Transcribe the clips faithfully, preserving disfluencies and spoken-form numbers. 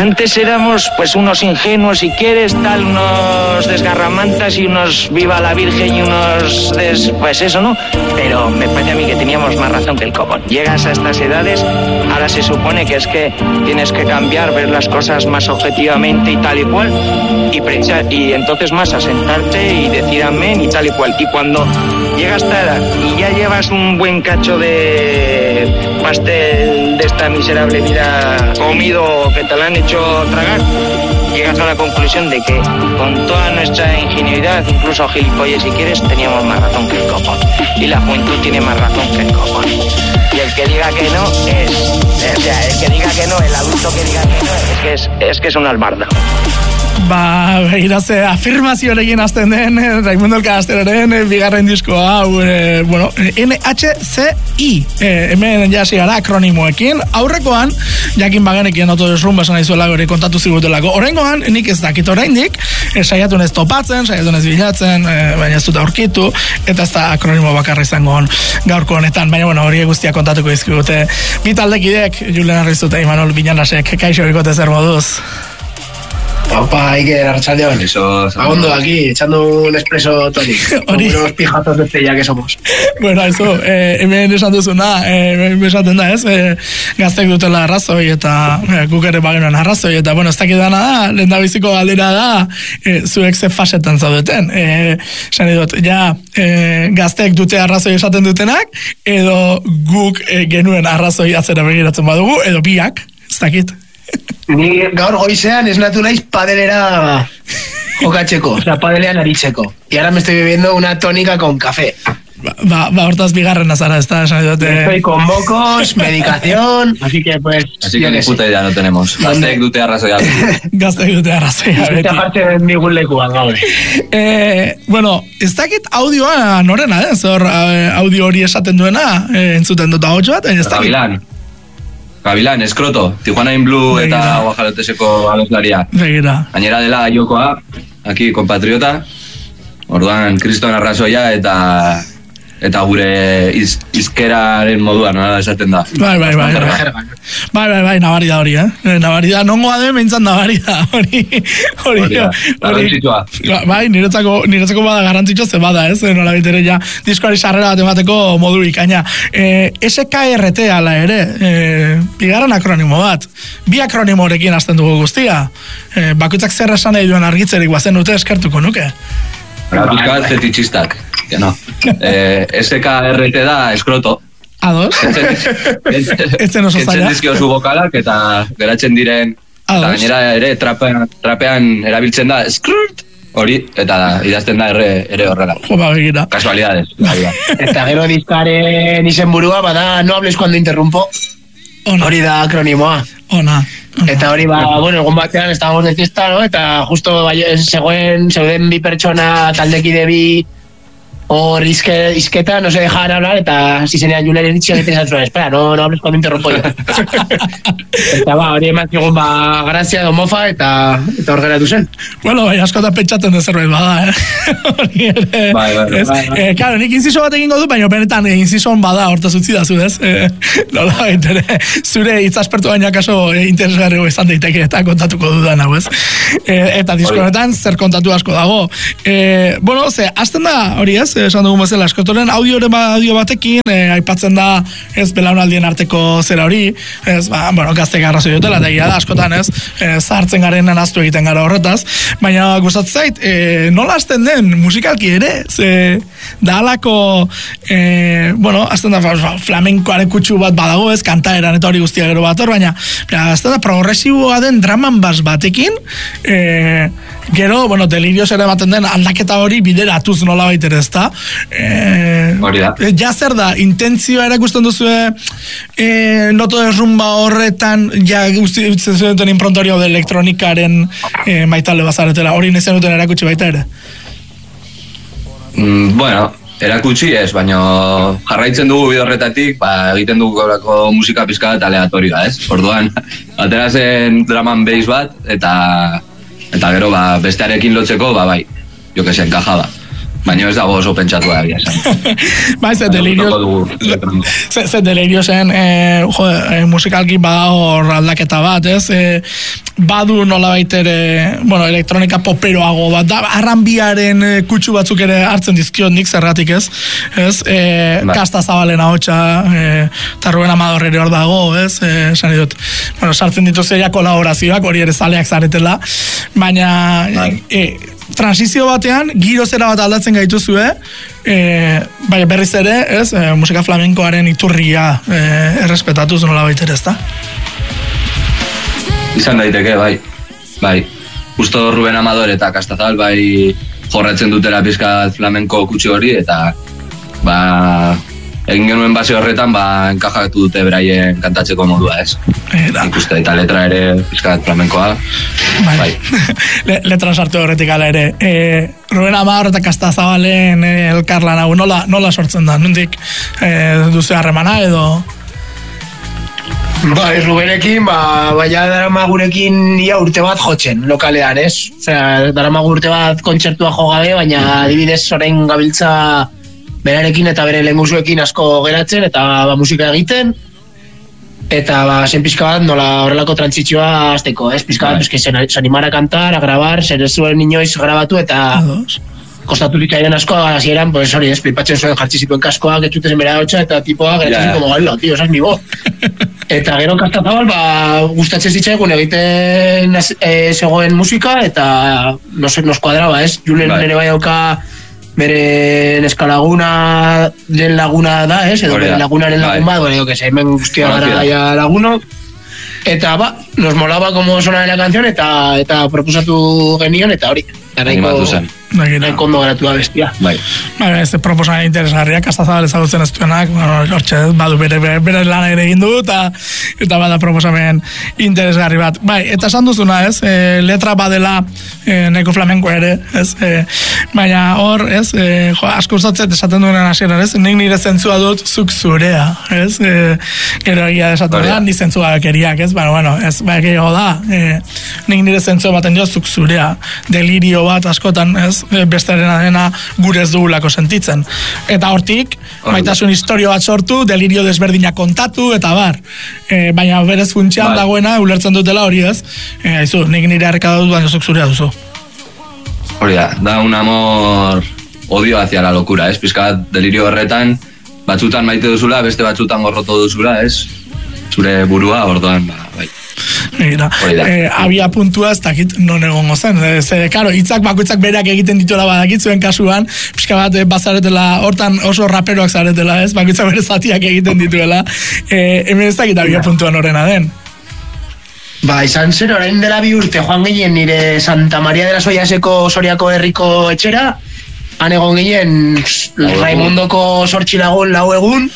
Antes éramos pues unos ingenuos, si quieres, tal, unos desgarramantas y unos viva la Virgen y unos des, pues eso, ¿no? Pero me parece a mí que teníamos más razón que el copón. Llegas a estas edades, ahora se supone que es que tienes que cambiar, ver las cosas más objetivamente y tal y cual, y, presa, y entonces más asentarte y decir amén y tal y cual. Y cuando llegas a esta edad y ya llevas un buen cacho de pastel de esta miserable vida comido que te lo han hecho tragar, llegas a la conclusión de que con toda nuestra ingenuidad, incluso gilipollas si quieres, teníamos más razón que el copón. Y la juventud tiene más razón que el copón. Y el que diga que no es, o sea, el que diga que no, el adulto que diga que no, es que es, es, que es un albarda. Ba, behiraze, afirmazioarekin hasten den, Raimundo Elkarasteraren bigarren diskoa, hau, e, bueno, N H C I, e, hemen jasi gara akronimoekin, aurrekoan, jakin bagenekien autodesrumba esan aizuela gori kontatu zigutelako, oraingoan, nik ez dakit oraindik, e, saiatu nez topatzen, saiatu nez bilatzen, e, baina ez dut aurkitu, eta ez da akronimo bakarra izango gaurko honetan, baina bueno, hori guztia kontatuko izkigute, bi taldekidek, Julen Arrizute, Imanol Binanasek, kaixo bikote zer moduz. Opa, Iker, arratsaldeon. Eso, agondo aquí, echando un espresso tonic. Como unos pijazos de cella que somos. Bueno, eso, eh, hemen esan duzuna, eh, esaten da, ez? Eh, gaztek dutela arrazoi eta eh, guk ere bagenuan arrazoi, eta, bueno, ez dakidana da, lehen da biziko galdera da, eh, zuek ze fasetan zaudeten. Eh, esan dut, ja, eh, gaztek dute arrazoi esaten dutenak, edo guk eh, genuen arrazoi atzera begiratzen badugu, edo biak, ez dakit. Ni gaur goizean esnatu naiz padelera jokatzeko, o sea, padelean aritzeko. Y ahora me estoy bebiendo una tónica con café. Ba, ba hortaz bigarren azara, ez da, esan dut. Estoy con mocos, medicación, así que pues... Así que ni puta idea no tenemos. Gazteek dute arrazoia. Gazteek dute arrazoia. Eta jartzen digun lekuan, gaur. Eh, bueno, ez dakit audioa norena, eh? Zor, audio hori esaten duena, eh, entzuten dut ahotsu bat, ez dakit. Gabilan. Gabilan, Eskroto, Tijuana in Blue eta Guajaloteseko abeslaria. Begira. Gainera dela jokoa, aquí, compatriota, orduan kriston arrazoia eta eta gure iz, izkeraren moduan, nola esaten da. Bai, bai, bai. Bai, bai, bai, bai, nabari da hori, eh? Nabari da, nongoa den mentzan nabari da, hori. Hori, garrantzitsua. Bai, niretzako, niretzako bada garrantzitsua ze bada, ez? Nola bitere ja, diskoari sarrera bat emateko modu ikaina. Eh, S K R T ala ere, eh, bigarren akronimo bat. Bi akronimorekin hasten dugu guztia. Eh, bakoitzak zer esan nahi duen argitzerik bazen dute eskertuko nuke. Gara pizka bat fetichistak. Que no. Eh, S K R T da Eskroto. Ados. Etzen oso zaila. Kentzen dizkio zu bokalak eta geratzen diren. Eta gainera ere trapean, trapean erabiltzen da Skrrt. Hori, eta idazten da ere, ere horrela. Jo, ba, begira. Casualidades. Eta gero dizkaren izenburua bada no hables cuando interrumpo. Ona. Hori da akronimoa. Ona. Ona. Eta hori ba, bueno, egun batean estábamos de fiesta, ¿no? Eta justo bai, zegoen, zeuden bi pertsona taldekide bi hor izke, izketa, no se dejaban hablar, eta hasi zenean Julen Eritxio egiten izan zuen, espera, no, no hables cuando interrumpo yo. Eta ba, hori eman zigun ba, grazia edo mofa, eta eta hor geratu zen. Bueno, bai, askotan pentsatzen de zerbait bada, eh? Hori ere... Bai, bai, bai, bai. Eh, claro, nik inziso bat egingo du, baina benetan eh, inzizon bada hortaz utzi da zu, ez? Eh, nola baitere, zure itzaspertu baina kaso eh, interesgarri izan daiteke eta kontatuko dudan hau, ez? Eh, eta diskonetan zer kontatu asko dago. Eh, bueno, ze, azten da, hori ez? Esan dugu bezala, Eskrotoren audio, audio batekin, eh, aipatzen da, ez, belaunaldien arteko zera hori, ez, ba, bueno, gaztek arrazoi dutela, eta gira da, askotan, ez, eh, zahartzen garen anaztu egiten gara horretaz, baina gustatzen zait, eh, nola hasten den musikalki ere, ze, da alako, eh, bueno, hasten da, flamenkoaren kutsu bat badago, ez, kantaeran eta hori guztia gero bat hor, baina, hasten da, progresiboa den draman bas batekin, eh, gero, bueno, delirios ere ematen den aldaketa hori bideratuz nola baitere, ez da? Eh, hori da. Ja zer da, intentzioa erakusten duzue eh, noto derrumba horretan ja usten zuten improntorio de elektronikaren eh, maitale bazaretela, hori nezen duten erakutsi baita ere? Mm, bueno, erakutsi ez, baina jarraitzen dugu bide horretatik, ba, egiten dugu gaurako musika pizka bat aleatorioa, ez? Orduan, atera zen drum and bass bat, eta eta gero ba, bestearekin lotzeko, ba, bai, jo que se enkajaba. Baina ez dago oso pentsatua da, esan. Bai, ze delirios... Ze, ze deliriosen, eh, jo, eh, musikalki bada hor aldaketa bat, ez? Eh, badu nola baitere, bueno, elektronika poperoago bat, da, arranbiaren eh, kutsu batzuk ere hartzen dizkiot nik zerratik, ez? Ez? Eh, bai. Kasta Zabalen ahotsa, eh, eta Ruben Amador ere hor dago, ez? Eh, esan dut, bueno, sartzen dituzte ja kolaborazioak, hori ere zaleak zaretela, baina bai. eh, transizio batean, giro zera bat aldatzen gaituzue, eh, bai, berriz ere, ez? Eh, musika flamenkoaren iturria eh, errespetatuz nola baitere, ez da? Izan daiteke, bai. Bai. Justo Ruben Amador eta Kastazabal bai jorratzen dutela pizka flamenko kutsi hori, eta ba, egin genuen base horretan, ba, enkajatu dute beraien kantatzeko modua, ez? Eta, Ikuste, eta letra ere pizka flamenkoa. bai. Bai. Le, letra sartu horretik ala ere. E, Ruben Amador eta Kastazabalen e, elkarlan hau nola, nola sortzen da? Nondik e, duzu harremana edo... Bai, Rubenekin, ba, baina darama gurekin ia urte bat jotzen, lokalean, ez? Osea, darama urte bat kontzertua jo gabe, baina adibidez orain gabiltza berarekin eta bere lehenguzuekin asko geratzen, eta ba, musika egiten, eta ba, zen pizka bat nola horrelako trantzitsioa azteko, ez? Pizka bat, eske, se, se animara a cantar, a grabar, zer ez zuen inoiz grabatu, eta... Ados. Kostatu litzaien asko, hasieran, pues hori, ez, flipatzen zuen jartzi zituen kaskoak, etxutezen bera hotxa, eta tipoak, geratzen Ja. como, galo, tío, esa es mi voz. Eta gero Kastazabal, ba, gustatzen zitzaigun egiten e, zegoen musika, eta nos, nos kuadraba, ez? Julen Bai. nere bai dauka bere neskalaguna den laguna da, ez? Edo Hori da. bere lagunaren Bai. lagun bat, bueno, yo que sé, hemen guztia Konozia. gara gaia laguno. Eta ba, nos molaba como sonaba la canción, eta eta proposatu genion, eta hori. Animatu zen. Nahiko ondo geratu da bestia. Bai. Ba, ez proposamen interesgarria, Kastazabal ezagutzen ez duenak, bueno, hortxe, badu bere, bere, bere lan ere egin du, eta, eta bada proposamen interesgarri bat. Bai, eta esan duzuna, ez, e, letra badela e, nahiko flamenko ere, ez, e, baina hor, ez, e, jo, asko usatzen esaten duenen hasieran, ez, nik nire zentzua dut zuk zurea, ez, e, gero egia esaten Hori da. da, ni zentzua keriak, ez, baina, bueno, ez, bai, gehiago da, e, nik nire zentzua baten dio zuk zurea, delirio bat askotan, ez, besterena dena gure ez dugulako sentitzen. Eta hortik, Hori. maitasun historio bat sortu, delirio desberdinak kontatu, eta bar. E, baina berez funtsean Bai. dagoena, ulertzen dutela hori ez. E, aizu, nik nire harreka dut, baina zuk zurea duzu. Hori da, da un amor odio hacia la locura, ez? Pizkat delirio horretan, batzutan maite duzula, beste batzutan gorroto duzula, ez? Zure burua, orduan, ba, bai. Mira, Hori da. eh, abia puntua ez dakit non egongo zen. Eh, ze, karo, hitzak bakoitzak berak egiten dituela badakit zuen kasuan, pixka bat eh, bazaretela, hortan oso raperoak zaretela, ez? Bakoitzak bere zatiak egiten dituela. Eh, hemen ez dakit abia puntuan horrena den. Ba, izan zen, orain dela bi urte joan ginen nire Santa Maria de las Oiaseko Soriako herriko etxera, han egon ginen egun. Raimundoko sortzi lagun lau egun,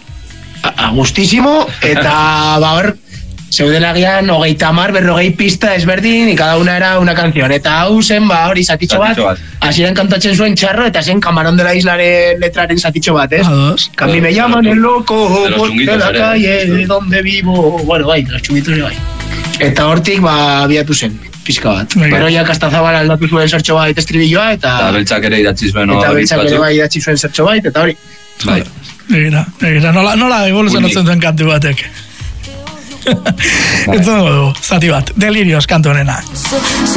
a, a gustísimo, eta ba hor, zeudelagian hogeita hamar, berrogei pista ezberdin, y cada una era una canción. Eta hau zen, ba, hori zatitxo bat, Zatitxo bat. hasieran kantatzen zuen txarro, eta zen Camarón de la Islaren letraren zatitxo bat, ez? Ados. Que a mí me llaman el loco, De los de chunguitos la ere. calle donde vivo. Bueno, bai, de los chunguitos ere bai. Eta hortik, ba, abiatu zen, pizka bat. Bai. Pero ja Kastazabal aldatu zuen zertxo bait estribilloa, eta... Eta beltzak ere idatzi zuen Eta hori beltzak ere batzuk. bai idatzi zuen zertxo bait, eta hori. Bai. Egira, egira, nola, nola evoluzionatzen duen kantu batek. Entzongo dugu, zati bat, delirioz kantu honena.